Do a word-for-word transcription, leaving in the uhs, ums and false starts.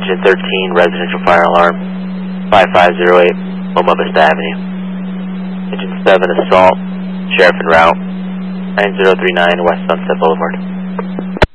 Engine thirteen, residential fire alarm, five five zero eight, Loma Vista Avenue. Engine seven, assault, sheriff en route, nine zero three nine West Sunset Boulevard.